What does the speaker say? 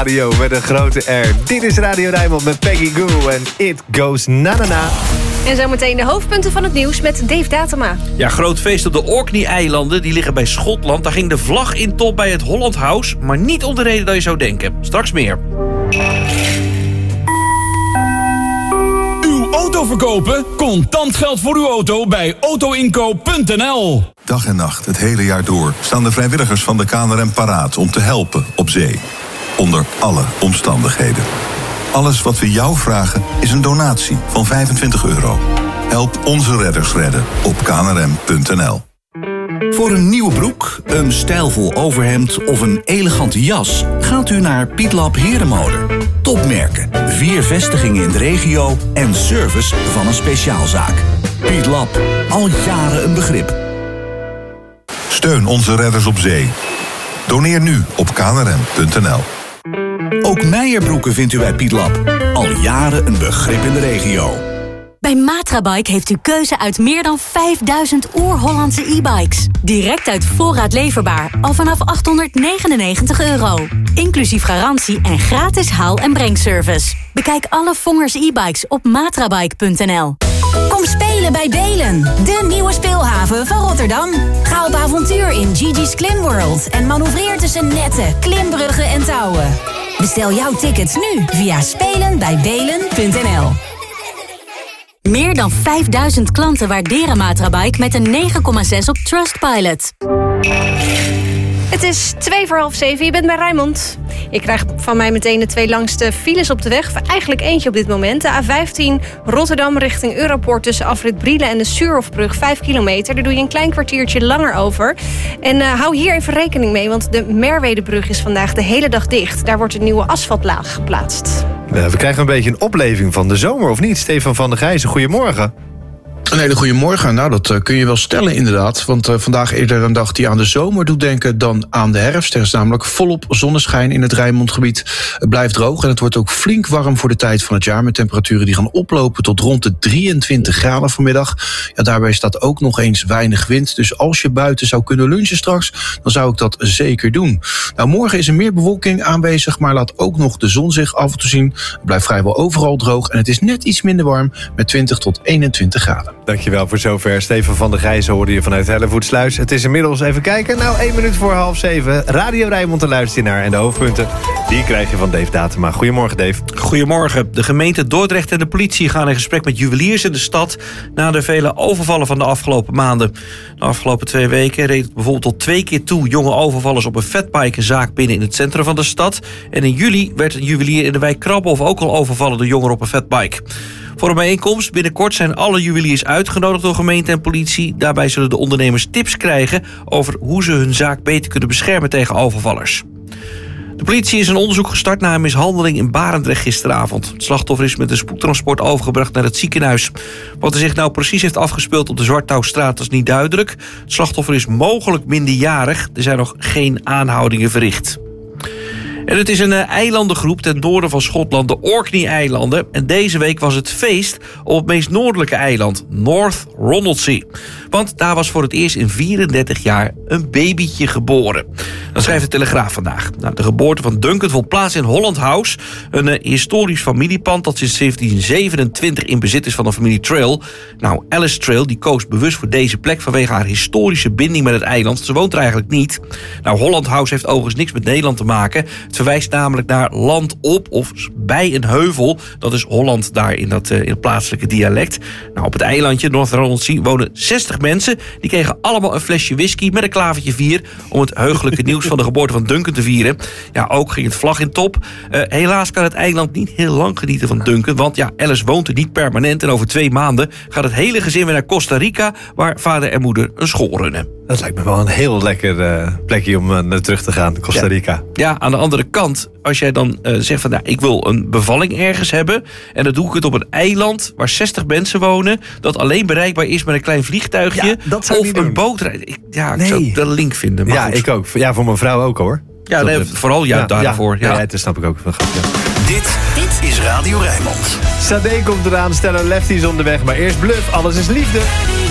radio met een grote R. Dit is Radio Rijnmond met Peggy Gou en It Goes Na Na Na. En zometeen de hoofdpunten van het nieuws met Dave Datema. Ja, groot feest op de Orkney-eilanden. Die liggen bij Schotland. Daar ging de vlag in top bij het Holland House. Maar niet om de reden dat je zou denken. Straks meer. Uw auto verkopen? Contant geld voor uw auto bij autoinkoop.nl. Dag en nacht, het hele jaar door, staan de vrijwilligers van de KNRM paraat om te helpen op zee. Onder alle omstandigheden. Alles wat we jou vragen is een donatie van €25. Help onze redders redden op knrm.nl. Voor een nieuwe broek, een stijlvol overhemd of een elegante jas gaat u naar Pietlab Herenmode. Topmerken, 4 vestigingen in de regio en service van een speciaalzaak. Pietlab, al jaren een begrip. Steun onze redders op zee. Doneer nu op knrm.nl. Ook Meijerbroeken vindt u bij Pietlab. Al jaren een begrip in de regio. Bij Matrabike heeft u keuze uit meer dan 5000 oer-Hollandse e-bikes. Direct uit voorraad leverbaar, al vanaf €899. Inclusief garantie en gratis haal- en brengservice. Bekijk alle Vongers e-bikes op matrabike.nl. Kom spelen bij Delen, de nieuwe speelhaven van Rotterdam. Ga op avontuur in Gigi's Klimworld en manoeuvreer tussen netten, klimbruggen en touwen. Bestel jouw tickets nu via spelenbijdelen.nl. Meer dan 5000 klanten waarderen Matrabike met een 9,6 op Trustpilot. Het is 6:02, je bent bij Rijnmond. Je krijgt van mij meteen de 2 langste files op de weg. Eigenlijk eentje op dit moment. De A15 Rotterdam richting Europoort tussen afrit Brielen en de Suurhofbrug. 5 kilometer. Daar doe je een klein kwartiertje langer over. En hou hier even rekening mee, want de Merwedebrug is vandaag de hele dag dicht. Daar wordt een nieuwe asfaltlaag geplaatst. We krijgen een beetje een opleving van de zomer, of niet? Stefan van der Gijzen, goedemorgen. Een hele goede morgen. Nou, dat kun je wel stellen inderdaad. Want vandaag eerder een dag die aan de zomer doet denken dan aan de herfst. Er is namelijk volop zonneschijn in het Rijnmondgebied. Het blijft droog en het wordt ook flink warm voor de tijd van het jaar. Met temperaturen die gaan oplopen tot rond de 23 graden vanmiddag. Ja, daarbij staat ook nog eens weinig wind. Dus als je buiten zou kunnen lunchen straks, dan zou ik dat zeker doen. Nou, morgen is er meer bewolking aanwezig, maar laat ook nog de zon zich af en toe zien. Het blijft vrijwel overal droog en het is net iets minder warm met 20 tot 21 graden. Dankjewel voor zover. Stefan van der Gijzen hoorde je vanuit Hellevoetsluis. Het is inmiddels, even kijken, 1 minuut voor 6:30. Radio Rijnmond, te luisteren naar. En de hoofdpunten, die krijg je van Dave Datema. Goedemorgen, Dave. Goedemorgen. De gemeente Dordrecht en de politie gaan in gesprek met juweliers in de stad na de vele overvallen van de afgelopen maanden. De afgelopen 2 weken reed het bijvoorbeeld tot 2 keer toe jonge overvallers op een fatbike, een zaak binnen in het centrum van de stad. En in juli werd een juwelier in de wijk Krabbenhof ook al overvallen door jongeren op een fatbike. Voor een bijeenkomst binnenkort zijn alle juweliers uitgenodigd door gemeente en politie. Daarbij zullen de ondernemers tips krijgen over hoe ze hun zaak beter kunnen beschermen tegen overvallers. De politie is een onderzoek gestart naar een mishandeling in Barendrecht gisteravond. Het slachtoffer is met een spoedtransport overgebracht naar het ziekenhuis. Wat er zich nou precies heeft afgespeeld op de Zwartouwstraat is niet duidelijk. Het slachtoffer is mogelijk minderjarig. Er zijn nog geen aanhoudingen verricht. En het is een eilandengroep ten noorden van Schotland, de Orkney-eilanden. En deze week was het feest op het meest noordelijke eiland, North Ronaldsay. Want daar was voor het eerst in 34 jaar een babytje geboren. Dat schrijft de Telegraaf vandaag. Nou, de geboorte van Duncan vond plaats in Holland House, een historisch familiepand dat sinds 1727 in bezit is van de familie Trail. Nou, Alice Trail die koos bewust voor deze plek vanwege haar historische binding met het eiland. Ze woont er eigenlijk niet. Nou, Holland House heeft overigens niks met Nederland te maken. Het verwijst namelijk naar land op of bij een heuvel. Dat is Holland daar in het plaatselijke dialect. Nou, op het eilandje North Ronaldsay wonen 60 mensen. Die kregen allemaal een flesje whisky met een klavertje 4... om het heugelijke nieuws van de geboorte van Duncan te vieren. Ja, ook ging het vlag in top. Helaas kan het eiland niet heel lang genieten van Duncan. Want ja, Alice woont er niet permanent. En over 2 maanden gaat het hele gezin weer naar Costa Rica, waar vader en moeder een school runnen. Dat lijkt me wel een heel lekker plekje om naar terug te gaan, Costa Rica. Ja, aan de andere kant, als jij dan zegt van, nou, ik wil een bevalling ergens hebben, en dan doe ik het op een eiland waar 60 mensen wonen, dat alleen bereikbaar is met een klein vliegtuigje of een bootreis. Ik zou de link vinden. Maar goed. Ik ook. Ja, voor mijn vrouw ook hoor. Ja, nee, vooral daarvoor. Ja, dat snap ik ook. Dit is Radio Rijnmond. Sade komt eraan, stellen lefties onderweg, maar eerst Bluff, alles is liefde.